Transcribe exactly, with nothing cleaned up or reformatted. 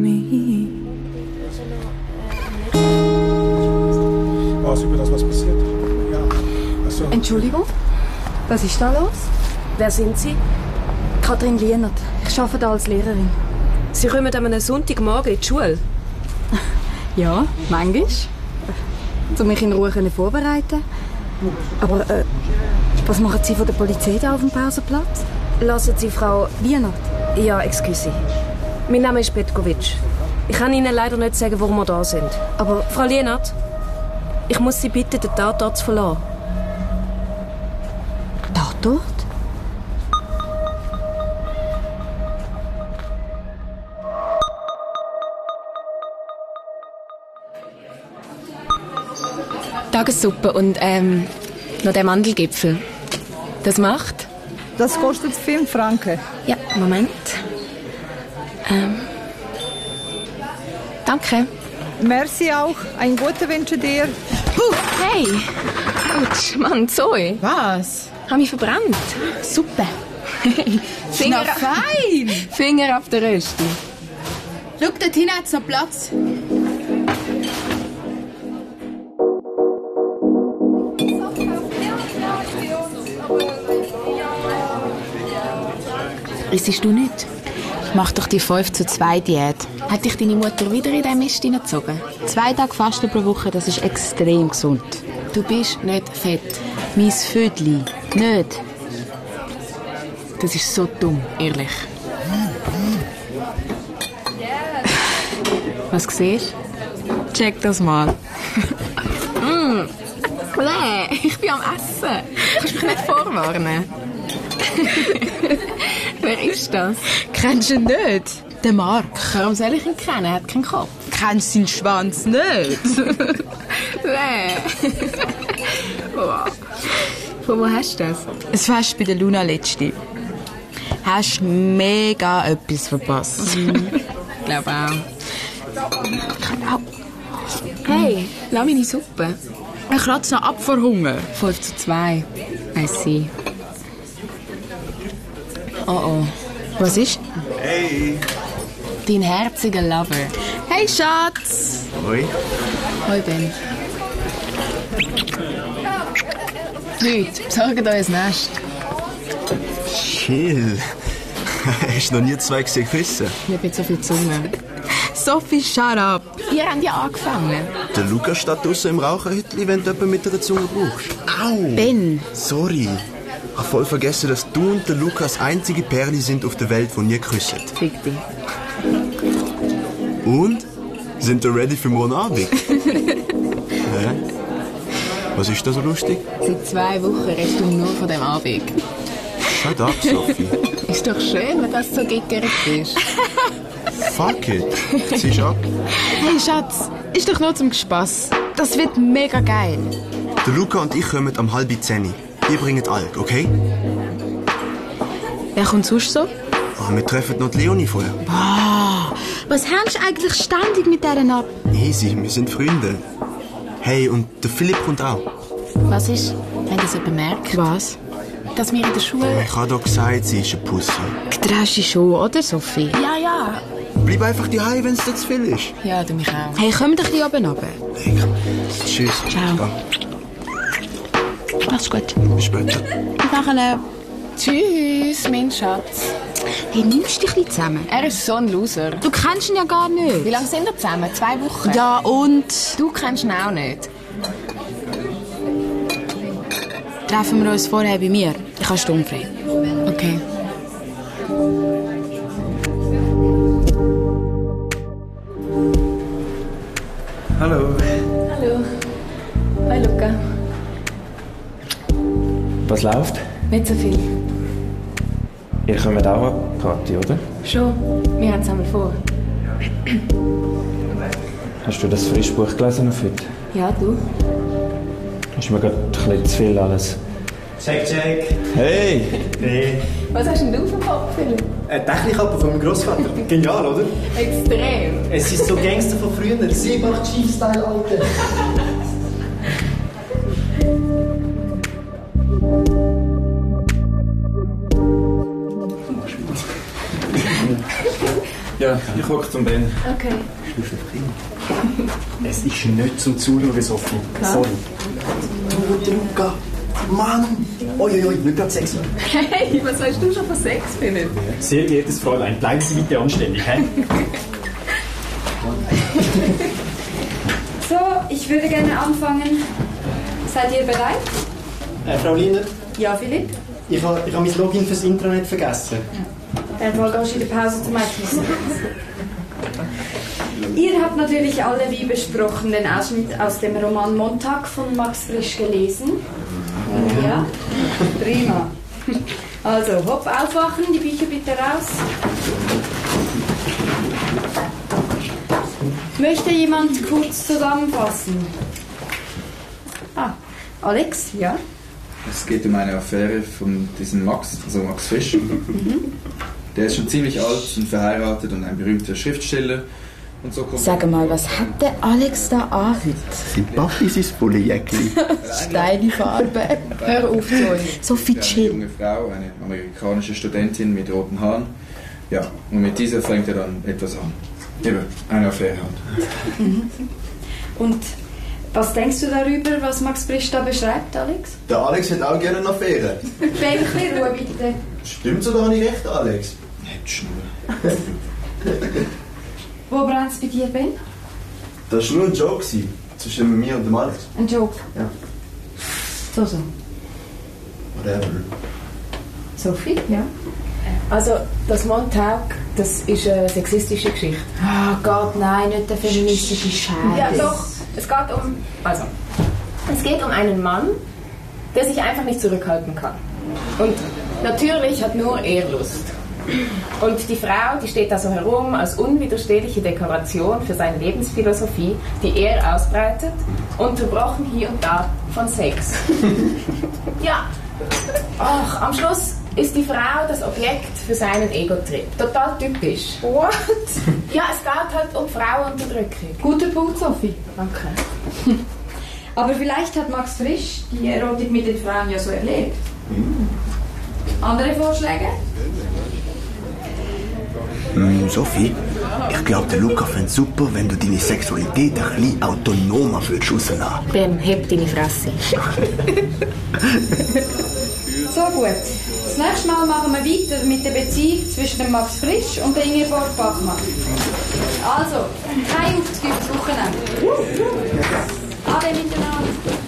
me. Was über das, was passiert? Ja. Also. Entschuldigung, was ist da los? Wer sind Sie? Kathrin Lienert. Ich arbeite da als Lehrerin. Sie kommen an einem Sonntagmorgen in die Schule? Ja, manchmal. Um mich in Ruhe vorbereiten. Aber äh, was machen Sie von der Polizei da auf dem Pausenplatz? Lassen Sie Frau... Lienert? Ja, excuse. Mein Name ist Petkovic. Ich kann Ihnen leider nicht sagen, warum wir da sind. Aber... Frau Lienert, ich muss Sie bitten, den Tatort zu verlassen. Tatort? Tagessuppe und ähm, noch der Mandelgipfel. Das macht? Das kostet fünf Franken. Ja, Moment. Ähm. Danke. Merci auch. Einen guten wünsche dir. Huh, hey! Autsch, Mann, Zoe. Was? Hab mich verbrannt. Super. Finger Na fein! Finger auf der Rösti. Schau, dort hinten hat's noch Platz. Isst du nicht? Mach doch die fünf zu zwei Diät. Hat dich deine Mutter wieder in diesen Mist hineingezogen? Zwei Tage Fasten pro Woche, das ist extrem gesund. Du bist nicht fett. Mein Födli. Nicht. Das ist so dumm, ehrlich. Was siehst du? Check das mal. mm. Nee, ich bin am Essen. Kannst du mich nicht vorwarnen? Wer ist das? Kennst du ihn nicht? Der Mark. Warum soll ich ihn kennen? Er hat keinen Kopf. Kennst du seinen Schwanz nicht? Nee. Oh. Von wo hast du das? Es Fest bei der Luna letzte. Hast mega etwas verpasst. Mhm. Ich glaube auch. Hey, lass meine Suppe. Ich kratze noch ab vor Hunger. fünf zu zwei. I see. Oh oh. Was ist? Hey. Dein herziger Lover. Hey Schatz. Hoi. Hoi Ben. Leute, besorgt euch ein Nest. Chill. Hast du noch nie zwei gesehen küssen? Ich habe jetzt so viel Zunge. Sophie, shut up. Ihr habt ja angefangen. Der Lukas steht draussen im Raucherhütli, wenn du jemanden mit einer Zunge brauchst. Au! Ben. Sorry. Ich habe voll vergessen, dass du und der Lukas einzige Perle sind auf der Welt, die nie küssen. Fick dich. Und? Sind ihr ready für morgen Abend? Hä? Was ist da so lustig? Seit zwei Wochen redest du nur von dem Abend. Shut up, Sophie. Ist doch schön, wenn das so gickert ist. Fuck it. Ziehst ab? Hey Schatz, ist doch nur zum Spass. Das wird mega geil. Der Luca und ich kommen am halb zehn. Ihr bringt Alk, okay? Wer kommt sonst so? Oh, wir treffen noch die Leonie vorher. Wow, was hältst du eigentlich ständig mit denen ab? Easy, wir sind Freunde. Hey, und der Philipp kommt auch. Was ist, wenn das jemand merkt? Was? Dass wir in der Schule... Ich habe doch gesagt, sie ist eine Pussy. Getraust dich schon, oder Sophie? Ja, ja. Bleib einfach daheim, wenn es dir zu viel ist. Ja, du mich auch. Hey, komm doch ein bisschen oben runter. Hey, tschüss. Ciao. Mach's gut. Bis später. Nachher. Tschüss, mein Schatz. Hey, nimmst dich ein bisschen zusammen. Er ist so ein Loser. Du kennst ihn ja gar nicht. Wie lange sind wir zusammen? Zwei Wochen? Ja, und? Du kennst ihn auch nicht. Treffen wir uns vorher bei mir. Ich habe sturmfrei. Okay. Hallo. Hallo. Hi, Luca. Was läuft? Nicht so viel. Ihr kommt auch eine Party, oder? Schon. Wir haben es einmal vor. Hast du das Frischbuch gelesen auf heute? Ja, du? Ist mir gerade ein bisschen zu viel alles. Check, check. Hey! Hey. Was hast denn du für Kopf, Philipp? Eine Technikkappe von meinem Grossvater. Genial, oder? Extrem. Es ist so Gangster von früher. Sie macht Chief-Style, Alter. Ja, ich hocke zum Ben. Okay. Es ist nicht zum Zuschauen, Sophie. Sorry. Du, Luca. Mann! Uiuiui, nicht gerade Sex. Hey, was weißt du schon von Sex, Philipp? Sehr geehrtes Fräulein, bleiben Sie bitte anständig, hä? So, ich würde gerne anfangen. Seid ihr bereit? Äh, Frau Liner, Ja, Philipp? ich habe ich ha mein Login fürs Intranet vergessen. Dann gehst du in der Pause zum Essen. Ihr habt natürlich alle, wie besprochen, den Ausschnitt aus dem Roman Montag von Max Frisch gelesen. Ja? Prima. Also, hopp, aufwachen, die Bücher bitte raus. Möchte jemand kurz zusammenfassen? Ah, Alex, ja? Es geht um eine Affäre von diesem Max, also Max Frisch. Mhm. Der ist schon ziemlich alt und verheiratet und ein berühmter Schriftsteller. Und so kommt Sag mal, was hat der Alex da an heute? Sein Papi ist ein Bullenjäckli. Steile Farbe. Hör auf, Zoe. So viel eine chill. junge Frau, eine amerikanische Studentin mit roten Haaren. Ja, und mit dieser fängt er dann etwas an. Eben, eine Affäre halt. Mhm. Und was denkst du darüber, was Max Frisch da beschreibt, Alex? Der Alex hat auch gerne eine Affäre. Ben, ein bisschen Ruhe, bitte. Stimmt so, da habe ich recht, Alex. Nicht Schnur. Wo brennt es bei dir, Ben? Das war nur ein Joke zwischen mir und dem Alex. Ein Joke? Ja. So, so. Whatever. Sophie? Ja? Also, das Montag, das ist eine sexistische Geschichte. Ah, Gott, nein, nicht der feministische Scheiß. Ja, doch. Es geht um... Also, es geht um einen Mann, der sich einfach nicht zurückhalten kann. Und natürlich hat nur er Lust. Und die Frau, die steht da so herum als unwiderstehliche Dekoration für seine Lebensphilosophie, die er ausbreitet, unterbrochen hier und da von Sex. Ja, ach, am Schluss ist die Frau das Objekt für seinen Ego-Trip. Total typisch. What? Ja, es geht halt um Frauenunterdrückung. Guter Punkt, Sophie. Danke. Aber vielleicht hat Max Frisch die Erotik mit den Frauen ja so erlebt. Andere Vorschläge? Mm, Sophie, ich glaube, der Luca fände es super, wenn du deine Sexualität ein bisschen autonomer rausnehmen. Ben, heb deine Fresse. So gut. Das nächste Mal machen wir weiter mit der Beziehung zwischen dem Max Frisch und der Ingeborg Bachmann. Also, kein Aufzug fürs Wochenende. Ade miteinander.